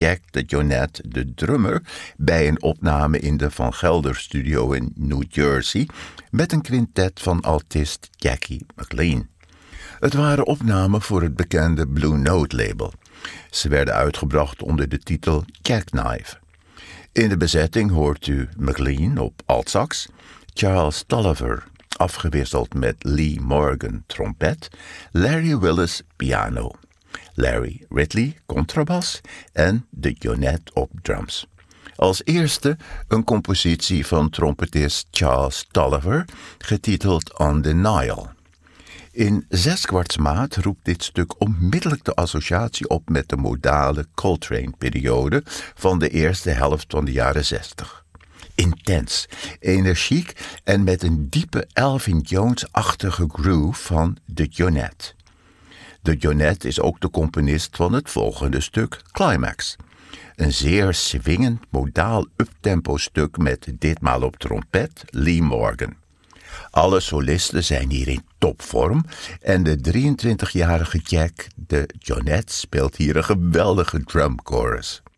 Jack de Jonette, de drummer, bij een opname in de Van Gelder Studio in New Jersey met een quintet van altist Jackie McLean. Het waren opnamen voor het bekende Blue Note label. Ze werden uitgebracht onder de titel Jackknife. In de bezetting hoort u McLean op altsax, Charles Tolliver, afgewisseld met Lee Morgan trompet, Larry Willis piano, Larry Ridley contrabas en de Jonette op drums. Als eerste een compositie van trompetist Charles Tolliver, getiteld On the Nile. In 6/4 roept dit stuk onmiddellijk de associatie op met de modale Coltrane-periode van de eerste helft van de jaren 60. Intens, energiek en met een diepe Elvin Jones-achtige groove van de Jonette. De Jonette is ook de componist van het volgende stuk, Climax. Een zeer swingend, modaal uptempo stuk met ditmaal op trompet Lee Morgan. Alle solisten zijn hier in topvorm en de 23-jarige Jack de Jonette speelt hier een geweldige drumchorus.